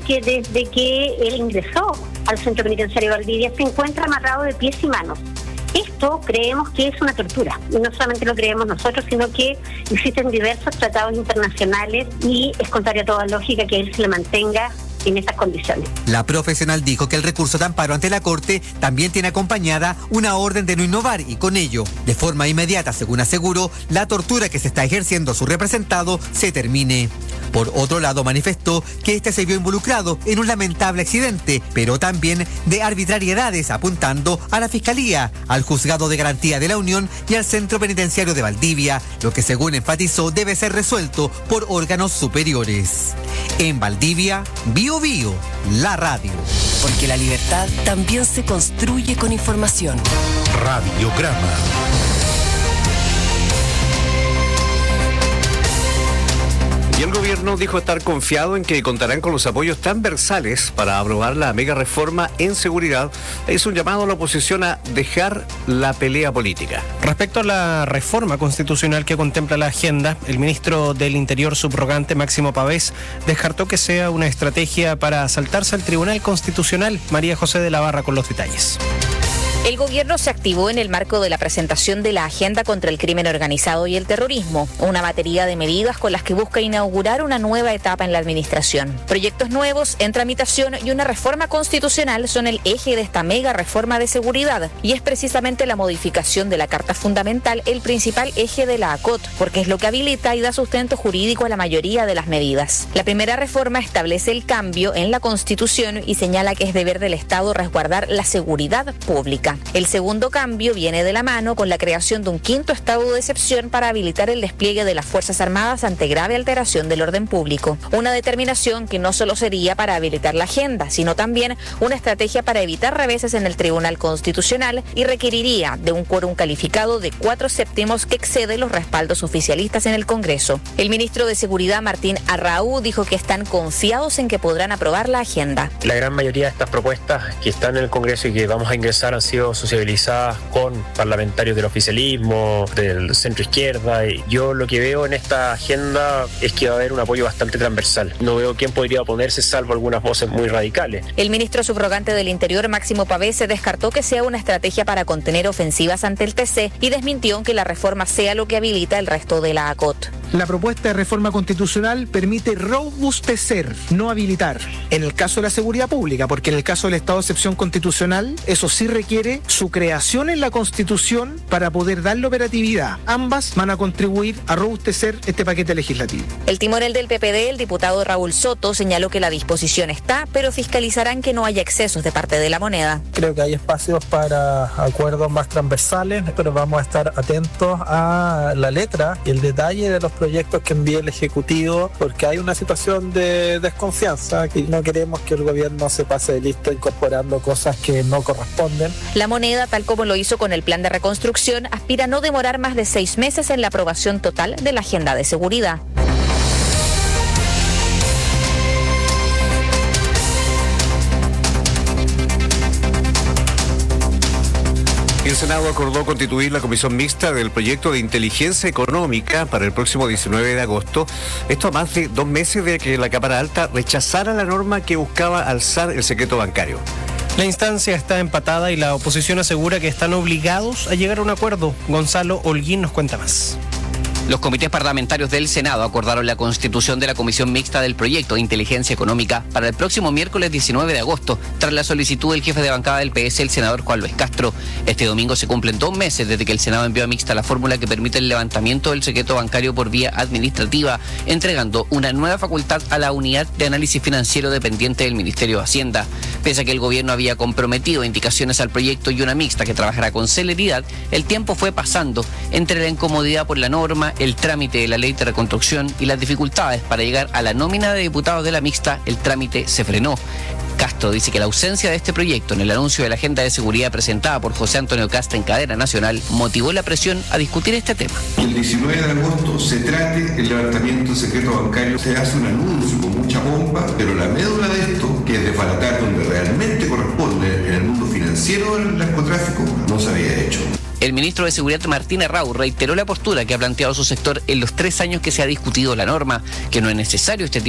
que desde que él ingresó al centro penitenciario Valdivia se encuentra amarrado de pies y manos. Esto creemos que es una tortura, y no solamente lo creemos nosotros, sino que existen diversos tratados internacionales y es contrario a toda lógica que él se le mantenga en esas condiciones. La profesional dijo que el recurso de amparo ante la Corte también tiene acompañada una orden de no innovar y con ello, de forma inmediata, según aseguró, la tortura que se está ejerciendo a su representado se termine. Por otro lado, manifestó que este se vio involucrado en un lamentable accidente, pero también de arbitrariedades, apuntando a la Fiscalía, al Juzgado de Garantía de la Unión y al Centro Penitenciario de Valdivia, lo que según enfatizó debe ser resuelto por órganos superiores. En Valdivia, Bio Bio, la radio. Porque la libertad también se construye con información. Radiograma. Y el gobierno dijo estar confiado en que contarán con los apoyos transversales para aprobar la mega reforma en seguridad. Es un llamado a la oposición a dejar la pelea política. Respecto a la reforma constitucional que contempla la agenda, el ministro del Interior subrogante, Máximo Pavés, descartó que sea una estrategia para saltarse al Tribunal Constitucional. María José de la Barra con los detalles. El gobierno se activó en el marco de la presentación de la Agenda contra el Crimen Organizado y el Terrorismo, una batería de medidas con las que busca inaugurar una nueva etapa en la administración. Proyectos nuevos en tramitación y una reforma constitucional son el eje de esta mega reforma de seguridad, y es precisamente la modificación de la Carta Fundamental el principal eje de la ACOT, porque es lo que habilita y da sustento jurídico a la mayoría de las medidas. La primera reforma establece el cambio en la Constitución y señala que es deber del Estado resguardar la seguridad pública. El segundo cambio viene de la mano con la creación de un quinto estado de excepción para habilitar el despliegue de las Fuerzas Armadas ante grave alteración del orden público. Una determinación que no solo sería para habilitar la agenda, sino también una estrategia para evitar reveses en el Tribunal Constitucional y requeriría de un quórum calificado de 4/7 que excede los respaldos oficialistas en el Congreso. El ministro de Seguridad, Martín Arraú, dijo que están confiados en que podrán aprobar la agenda. La gran mayoría de estas propuestas que están en el Congreso y que vamos a ingresar han sido sociabilizadas con parlamentarios del oficialismo, del centro izquierda, y yo lo que veo en esta agenda es que va a haber un apoyo bastante transversal. No veo quién podría oponerse salvo algunas voces muy radicales. El ministro subrogante del Interior, Máximo Pavés, se descartó que sea una estrategia para contener ofensivas ante el TC y desmintió que la reforma sea lo que habilita el resto de la ACOT. La propuesta de reforma constitucional permite robustecer, no habilitar, en el caso de la seguridad pública, porque en el caso del estado de excepción constitucional, eso sí requiere su creación en la Constitución para poder darle operatividad. Ambas van a contribuir a robustecer este paquete legislativo. El timonel del PPD, el diputado Raúl Soto, señaló que la disposición está, pero fiscalizarán que no haya excesos de parte de la moneda. Creo que hay espacios para acuerdos más transversales, pero vamos a estar atentos a la letra y el detalle de los proyectos que envíe el Ejecutivo, porque hay una situación de desconfianza y no queremos que el gobierno se pase de listo incorporando cosas que no corresponden. La moneda, tal como lo hizo con el plan de reconstrucción, aspira a no demorar más de 6 meses en la aprobación total de la agenda de seguridad. El Senado acordó constituir la comisión mixta del proyecto de inteligencia económica para el próximo 19 de agosto. Esto a más de 2 meses de que la Cámara Alta rechazara la norma que buscaba alzar el secreto bancario. La instancia está empatada y la oposición asegura que están obligados a llegar a un acuerdo. Gonzalo Holguín nos cuenta más. Los comités parlamentarios del Senado acordaron la constitución de la Comisión Mixta del Proyecto de Inteligencia Económica para el próximo miércoles 19 de agosto, tras la solicitud del jefe de bancada del PS, el senador Juan Luis Castro. Este domingo se cumplen 2 meses desde que el Senado envió a Mixta la fórmula que permite el levantamiento del secreto bancario por vía administrativa, entregando una nueva facultad a la unidad de análisis financiero dependiente del Ministerio de Hacienda. Pese a que el gobierno había comprometido indicaciones al proyecto y una mixta que trabajará con celeridad, el tiempo fue pasando entre la incomodidad por la norma, el trámite de la ley de reconstrucción y las dificultades para llegar a la nómina de diputados de la mixta. El trámite se frenó. Castro dice que la ausencia de este proyecto en el anuncio de la agenda de seguridad presentada por José Antonio Kast en cadena nacional motivó la presión a discutir este tema. El 19 de agosto se trate el levantamiento del secreto bancario, se hace un anuncio con mucha pompa, pero la médula de esto, que es desbaratar donde realmente corresponde en el mundo financiero del narcotráfico, no se había hecho. El ministro de Seguridad, Martín Arraú, reiteró la postura que ha planteado su sector en los 3 años que se ha discutido la norma, que no es necesario este tipo